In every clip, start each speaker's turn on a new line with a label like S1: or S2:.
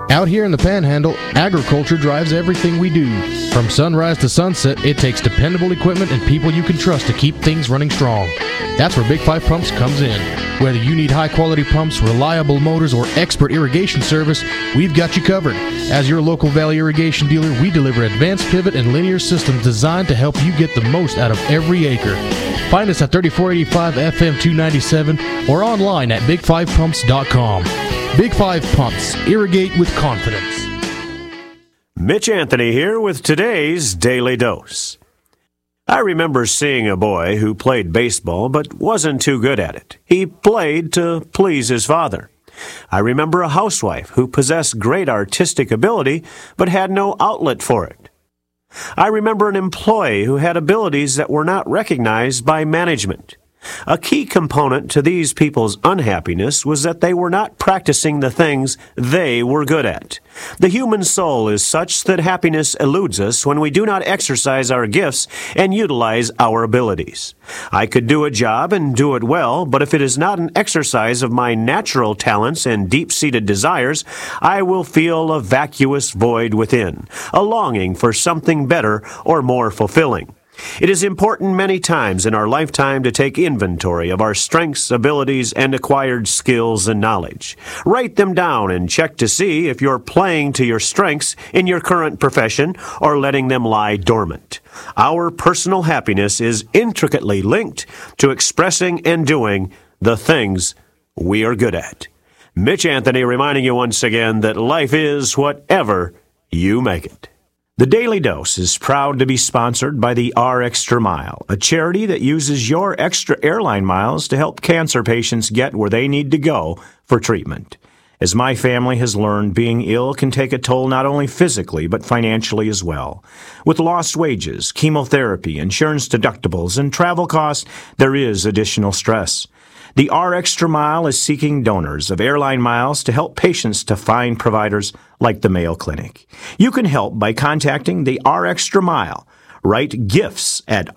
S1: Out here in the Panhandle, agriculture drives everything we do. From sunrise to sunset, it takes dependable equipment and people you can trust to keep things running strong. That's where Big 5 Pumps comes in. Whether you need high-quality pumps, reliable motors, or expert irrigation service, we've got you covered. As your local Valley Irrigation dealer, we deliver advanced pivot and linear systems designed to help you get the most out of every acre. Find us at 3485 FM 297 or online at big5pumps.com. Big 5 Pumps. Irrigate with confidence.
S2: Mitch Anthony here with today's Daily Dose. I remember seeing a boy who played baseball but wasn't too good at it. He played to please his father. I remember a housewife who possessed great artistic ability but had no outlet for it. I remember an employee who had abilities that were not recognized by management. A key component to these people's unhappiness was that they were not practicing the things they were good at. The human soul is such that happiness eludes us when we do not exercise our gifts and utilize our abilities. I could do a job and do it well, but if it is not an exercise of my natural talents and deep-seated desires, I will feel a vacuous void within, a longing for something better or more fulfilling. It is important many times in our lifetime to take inventory of our strengths, abilities, and acquired skills and knowledge. Write them down and check to see if you're playing to your strengths in your current profession or letting them lie dormant. Our personal happiness is intricately linked to expressing and doing the things we are good at. Mitch Anthony reminding you once again that life is whatever you make it. The Daily Dose is proud to be sponsored by the R-Extra Mile, a charity that uses your extra airline miles to help cancer patients get where they need to go for treatment. As my family has learned, being ill can take a toll not only physically but financially as well. With lost wages, chemotherapy, insurance deductibles, and travel costs, there is additional stress. The R-Extra Mile is seeking donors of airline miles to help patients to find providers like the Mayo Clinic. You can help by contacting the R-Extra Mile. Write gifts at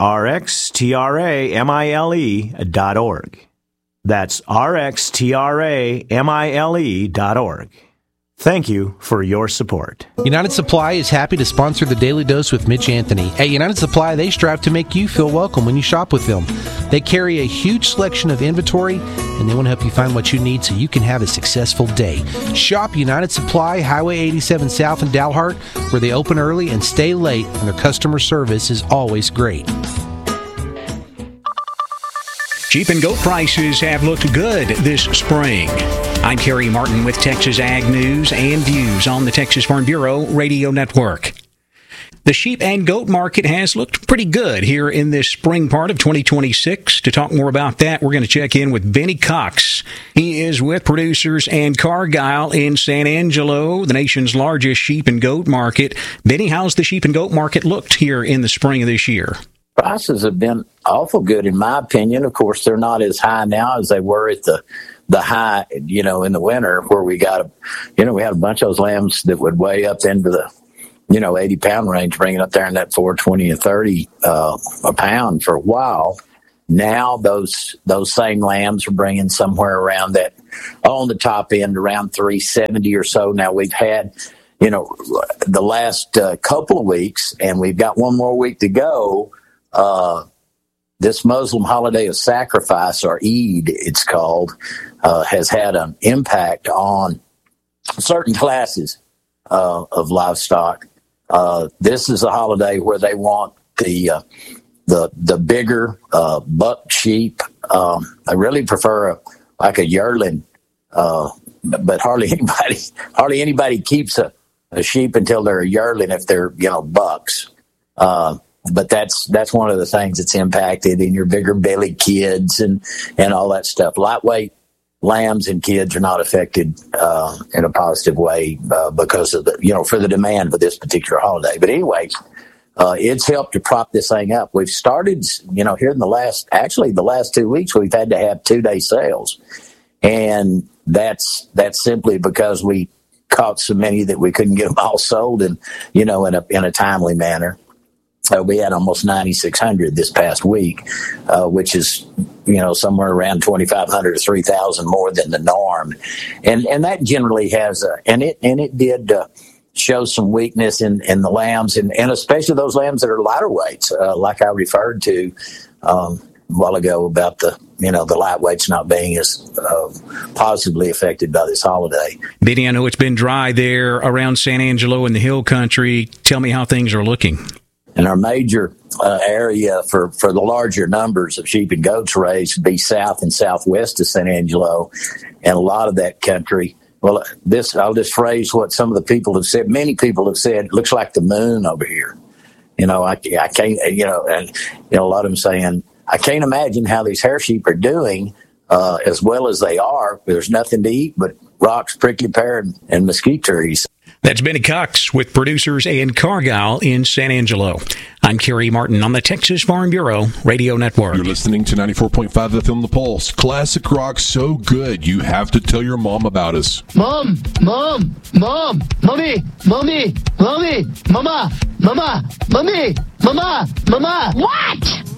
S2: rxtramile.org. That's rxtramile.org. Thank you for your support.
S3: United Supply is happy to sponsor the Daily Dose with Mitch Anthony. At United Supply, they strive to make you feel welcome when you shop with them. They carry a huge selection of inventory, and they want to help you find what you need so you can have a successful day. Shop United Supply, Highway 87 South in Dalhart, where they open early and stay late, and their customer service is always great.
S4: Sheep and goat prices have looked good this spring. I'm Kerry Martin with Texas Ag News and Views on the Texas Farm Bureau Radio Network. The sheep and goat market has looked pretty good here in this spring part of 2026. To talk more about that, we're going to check in with Benny Cox. He is with Producers and Cargyle in San Angelo, the nation's largest sheep and goat market. Benny, how's the sheep and goat market looked here in the spring of this year?
S5: Prices have been awful good, in my opinion. Of course, they're not as high now as they were at the high, in the winter, where we got we had a bunch of those lambs that would weigh up into the, 80-pound range, bringing up there in that 420 and 30 a pound for a while. Now those same lambs are bringing somewhere around that, on the top end, around 370 or so. Now we've had, the last couple of weeks, and we've got one more week to go. This Muslim holiday of sacrifice, or Eid, it's called, has had an impact on certain classes of livestock. This is a holiday where they want the bigger buck sheep. I really prefer a yearling, but hardly anybody keeps a sheep until they're a yearling if they're bucks. But that's one of the things that's impacted in your bigger belly kids and all that stuff. Lightweight lambs and kids are not affected in a positive way because of for the demand for this particular holiday. But anyway, it's helped to prop this thing up. We've started, here in the last 2 weeks, we've had to have 2-day sales. And that's simply because we caught so many that we couldn't get them all sold in a timely manner. We had almost 9,600 this past week, which is, somewhere around 2,500 to 3,000 more than the norm. And that generally has, and it did show some weakness in the lambs, and especially those lambs that are lighter weights, like I referred to a while ago about the lightweights not being as positively affected by this holiday.
S4: Benny, I know it's been dry there around San Angelo in the hill country. Tell me how things are looking.
S5: And our major area for the larger numbers of sheep and goats raised would be south and southwest of San Angelo. And a lot of that country, well, I'll just phrase what some of the people have said. Many people have said, it looks like the moon over here. I can't, and a lot of them saying, I can't imagine how these hair sheep are doing as well as they are. There's nothing to eat but rocks, prickly pear, and mesquite trees.
S4: That's Benny Cox with Producers and Cargyle in San Angelo. I'm Kerry Martin on the Texas Farm Bureau Radio Network.
S6: You're listening to 94.5 FM The Pulse. Classic rock so good, you have to tell your mom about us.
S7: Mom, mommy, mama. What?